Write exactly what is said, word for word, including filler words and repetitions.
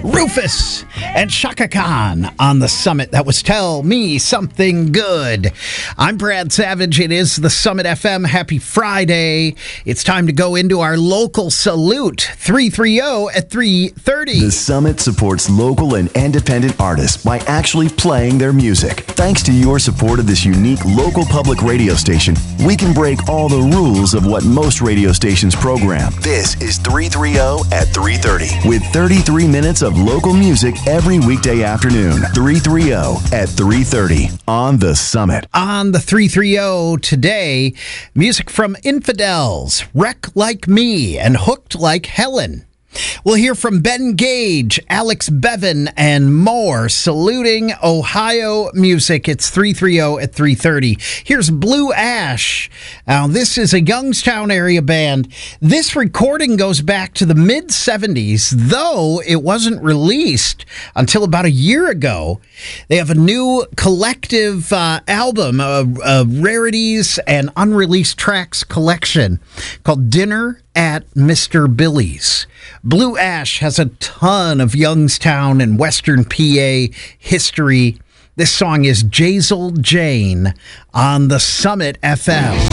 Rufus and Chaka Khan on the Summit. That was Tell Me Something Good. I'm Brad Savage. It is the Summit F M. Happy Friday. It's time to go into our local salute. three thirty at three thirty. The Summit supports local and independent artists by actually playing their music. Thanks to your support of this unique local public radio station, we can break all the rules of what most radio stations program. This is three thirty at three thirty with thirty-three minutes of local music every weekday afternoon. three thirty at three thirty on the Summit. On the three thirty today, music from Infidels, Wreck Like Me, and Hooked Like Helen. We'll hear from Ben Gage, Alex Bevan, and more. Saluting Ohio music. It's three thirty at three thirty. Here's Blue Ash. Now, this is a Youngstown area band. This recording goes back to the mid seventies, though it wasn't released until about a year ago. They have a new collective uh, album, a, a rarities and unreleased tracks collection called Dinner at Mister Billy's. Blue Ash has a ton of Youngstown and Western P A history. This song is Jazel Jane on the Summit F M.